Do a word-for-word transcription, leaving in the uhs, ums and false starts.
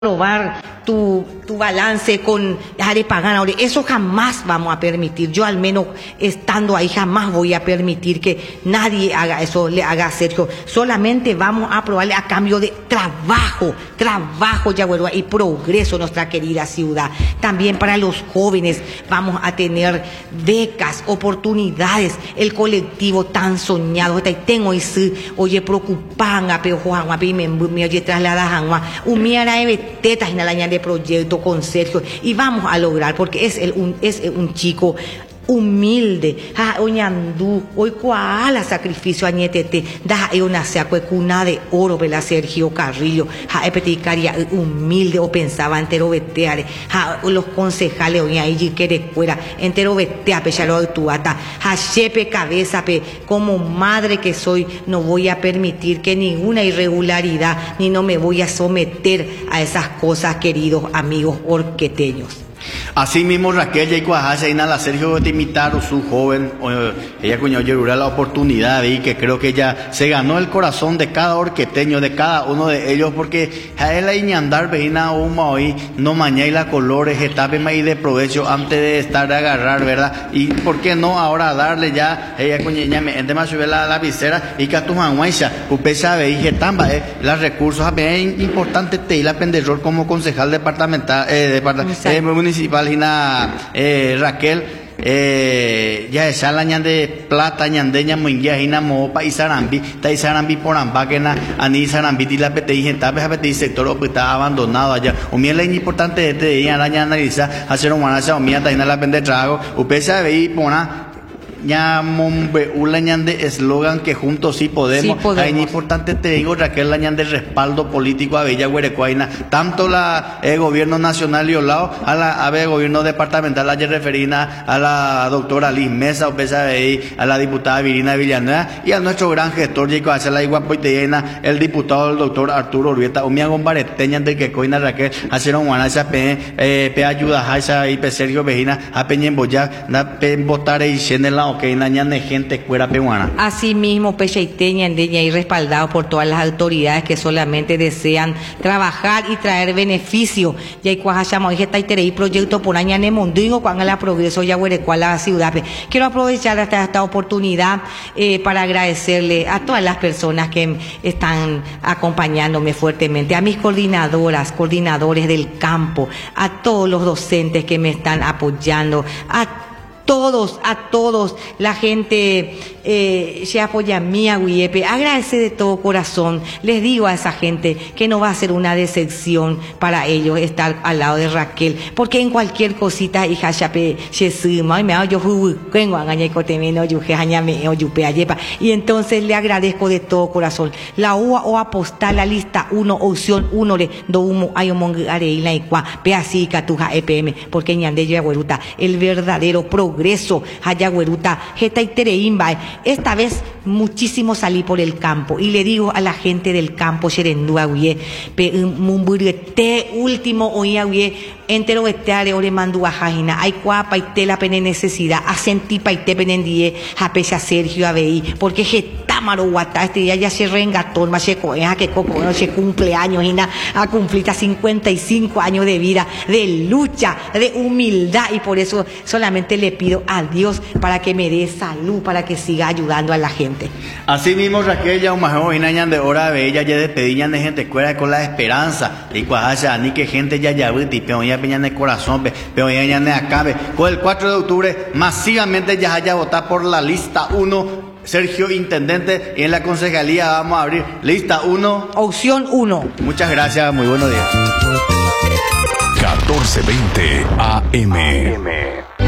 probar tu, tu balance con dejar pagar ahora. Eso jamás vamos a permitir. Yo al menos estando ahí jamás voy a permitir que nadie haga eso, le haga a Sergio. Solamente vamos a aprobarle a cambio de trabajo, trabajo, Yaguarúa, y progreso en nuestra querida ciudad. También para los jóvenes vamos a tener becas, oportunidades, el colectivo tan soñado. Tengo ese, oye, preocupan a peojo, a me me oye trasladajan, humiera tetas en la de proyecto con Sergio y vamos a lograr porque es el un es un chico humilde, ha oñandú, hoy cuala sacrificio añetete, da una seacue cuna de oro, vela Sergio Carrillo, ha epeticaria humilde o pensaba entero veteare, ha los concejales hoy ahí que de fuera, entero vetea pechalo de tu ata, ha chepe cabeza pe, como madre que soy, no voy a permitir que ninguna irregularidad, ni no me voy a someter a esas cosas, queridos amigos orqueteños. Así mismo Raquel ya Icuajá inhala Sergio de imitar a su joven, ella cuñó llorura la oportunidad y que creo que ella se ganó el corazón de cada orqueteño, de cada uno de ellos, porque a él hay andar vejina uma hoy, no mañana y la colores, etape y de provecho antes de estar de agarrar, ¿verdad? Y por qué no ahora darle ya, ella cuñeña me ente más subir la, la visera y que a tu manguaisha, upesa veije tamba, eh, los recursos, es importante te y la penderrol como concejal departamental, eh, departamental, eh, municipal. Eh, Raquel, eh, ya esa la ñande plata, ñandeña, muingia, hina mopa, y sarambi, ta y sarambi por ambáquena, ani sarambi, y la pete, y gente, pete, sector, o está abandonado allá. O mía la importante de te, y araña analiza, hacer un guanacha, o mía, ta y la pende trago, upesa ve y pona. Ya mombe un lañan de eslogan que juntos sí podemos. Sí podemos. Ahí importante te digo Raquel lañan de respaldo político a Bella Huerecuaina, tanto la el gobierno nacional y olao a la a ver, gobierno departamental ayer referina a la doctora Liz Mesa o pesa ahí a la diputada Virina Villanueva y a nuestro gran gestor Jacob hace la iguapoiteena el diputado el doctor Arturo Urbieta umia gombareteñan de que coina Raquel hacer un guanacha pe eh, pe ayuda a esa y pe Sergio Vejina a peñen boya na pe votar y la que hay gente fuera peruana. Así mismo, Pecheiteña, Andeña, y respaldado por todas las autoridades que solamente desean trabajar y traer beneficio. Ya hay cuajachamo, y está y proyecto por año en Mondingo, cuando la progreso ya huerecua la ciudad. Quiero aprovechar esta, esta oportunidad eh, para agradecerle a todas las personas que están acompañándome fuertemente, a mis coordinadoras, coordinadores del campo, a todos los docentes que me están apoyando, a todos, a todos, la gente eh, se apoya a mí, a Guiepe, agradece de todo corazón, les digo a esa gente que no va a ser una decepción para ellos estar al lado de Raquel, porque en cualquier cosita, hija, chape, se suma, y me hago yo, vengo a engañar con temeno, yo, jañame, o yupe, ayepa, y entonces le agradezco de todo corazón, la U A o apostar la lista uno, opción uno, le do humo, hay un mongue, areína y cua, peasica, tuja, E P M, porque ñande yo, agüeruta, el verdadero progreso. Progreso, Hayagüeruta, Jeta y Tereimba. Esta vez muchísimo salí por el campo y le digo a la gente del campo, Xerendúa, güey, te último oía, güey, entero veteare ore mandu ajajina, hay cuapa y te la pene necesidad, asentí pa y te penendie, japecha Sergio Abei, porque Getámaro guata, este día ya se rengatón, más se coeja que coco, no se cumpleaños, y a cumplir cincuenta y cinco años de vida, de lucha, de humildad, y por eso solamente le pido a Dios para que me dé salud, para que siga ayudando a la gente. Así mismo Raquel ya un majo inañan de hora bella ya despedían de gente cuera con la esperanza y cuaja ni que gente ya ya y peón ya peñan de corazón peón ya ya acabe con el cuatro de octubre masivamente ya haya votar por la lista uno Sergio Intendente y en la concejalía vamos a abrir lista uno opción uno. Muchas gracias, muy buenos días. catorce veinte A M